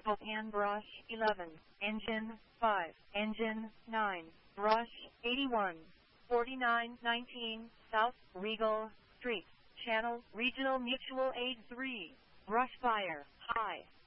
Hopan Brush 11, Engine 5, Engine 9, Brush 81, 4919 South Regal Street, Channel Regional Mutual Aid 3, Brush Fire, High.